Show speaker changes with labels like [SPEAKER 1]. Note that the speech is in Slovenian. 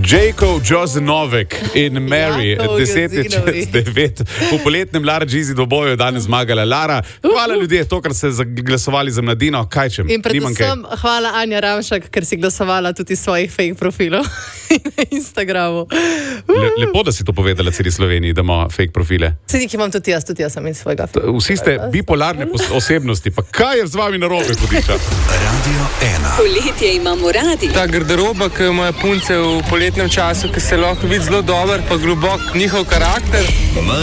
[SPEAKER 1] Jacob Jozinovek in Mary, 10:09. V poletnem Lara Gizi dvoboju je danes zmagala Lara. Hvala ljudje, to, kar ste glasovali za Mladino. Kaj čem?
[SPEAKER 2] In predvsem hvala Anja Ramšak, ker si glasovala tudi svojih fake profilov na Instagramu.
[SPEAKER 1] Lepo, da si to povedala celi Sloveniji, da ima fake profile.
[SPEAKER 2] Sedi, ki imam tudi jaz sem iz svojega fake.
[SPEAKER 1] Vsi ste bipolarne osebnosti, pa kaj je z vami narobe, hudiča?
[SPEAKER 3] Radio 1.
[SPEAKER 4] Poletje imamo radi.
[SPEAKER 5] Ta garderoba, ki imajo punce v poletnem času, ki se lahko vidi zelo dober, pa globok njihov karakter.